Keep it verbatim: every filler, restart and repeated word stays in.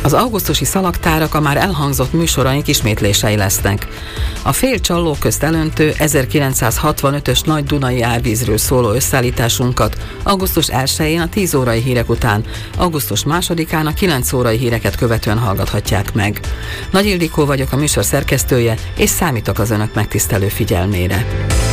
Az augusztusi szalagtárak a már elhangzott műsoraink ismétlései lesznek. A fél csalló közt elöntő ezerkilencszázhatvanötös nagy dunai árvízről szóló összeállításunkat augusztus elsején a tíz órai hírek után, augusztus másodikán a kilenc órai híreket követően hallgathatják meg. Nagy Ildikó vagyok, a műsor szerkesztője, és számítok az önök megtisztelő figyelmére.